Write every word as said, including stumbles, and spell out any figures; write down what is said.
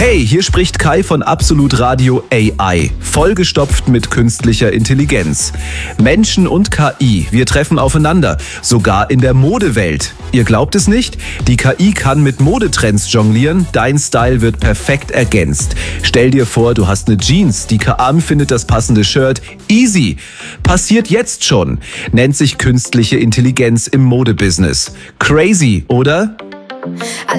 Hey, hier spricht Kai von Absolut Radio A I, vollgestopft mit künstlicher Intelligenz. Menschen und K I, wir treffen aufeinander, sogar in der Modewelt. Ihr glaubt es nicht? Die K I kann mit Modetrends jonglieren, dein Style wird perfekt ergänzt. Stell dir vor, du hast eine Jeans, die K I findet das passende Shirt. Easy! Passiert jetzt schon. Nennt sich künstliche Intelligenz im Modebusiness. Crazy, oder?